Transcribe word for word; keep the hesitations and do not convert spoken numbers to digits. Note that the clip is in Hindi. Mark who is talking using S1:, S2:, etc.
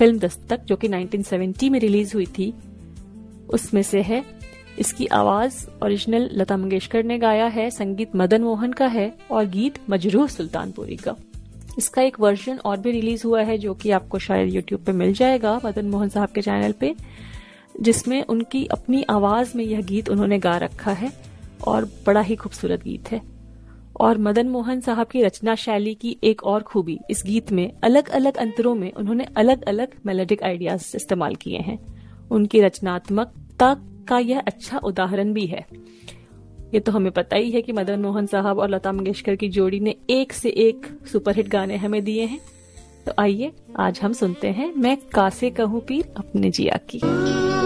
S1: फिल्म दस्तक जो कि नाइनटीन सेवेंटी में रिलीज हुई थी उसमें से है। इसकी आवाज ओरिजिनल लता मंगेशकर ने गाया है, संगीत मदन मोहन का है और गीत मजरूह सुल्तानपुरी का। इसका एक वर्जन और भी रिलीज हुआ है जो कि आपको शायद यूट्यूब पे मिल जाएगा मदन मोहन साहब के चैनल पे, जिसमें उनकी अपनी आवाज में यह गीत उन्होंने गा रखा है और बड़ा ही खूबसूरत गीत है। और मदन मोहन साहब की रचना शैली की एक और खूबी, इस गीत में अलग अलग अंतरों में उन्होंने अलग अलग मेलोडिक आइडियाज इस्तेमाल किए हैं। उनकी रचनात्मकता का यह अच्छा उदाहरण भी है। ये तो हमें पता ही है कि मदन मोहन साहब और लता मंगेशकर की जोड़ी ने एक से एक सुपरहिट गाने हमें दिए हैं। तो आइए आज हम सुनते हैं मैं कासे कहूं पीर अपने जिया की।